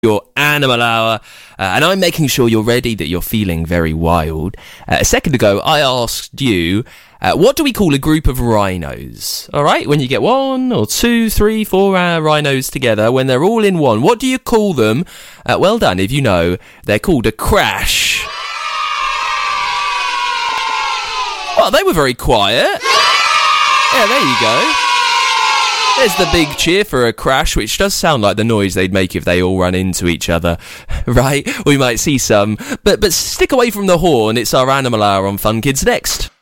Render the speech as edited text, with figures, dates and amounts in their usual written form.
your Animal Hour, and I'm making sure you're ready, that you're feeling very wild. A second ago, I asked you, what do we call a group of rhinos? All right, when you get 1 or 2, 3, 4 rhinos together, when they're all in one, what do you call them? Well done, if you know, they're called a crash. Well, they were very quiet. Yeah, there you go. There's the big cheer for a crash, which does sound like the noise they'd make if they all run into each other, right? We might see some, but stick away from the horn. It's our Animal Hour on Fun Kids next.